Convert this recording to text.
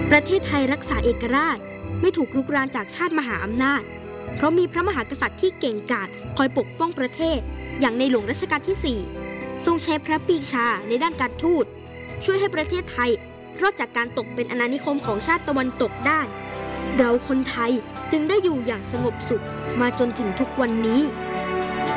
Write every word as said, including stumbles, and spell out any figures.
ประเทศไทยรักษาเอกราชไม่ถูกรุกรานจากชาติมหาอำนาจเพราะมีพระมหากษัตริย์ที่เก่งกาจคอยปกป้องประเทศอย่างในหลวงรัชกาลที่สี่ทรงใช้พระปรีชาในด้านการทูตช่วยให้ประเทศไทยรอดจากการตกเป็นอาณานิคมของชาติตะวันตกได้เราคนไทยจึงได้อยู่อย่างสงบสุขมาจนถึงทุกวันนี้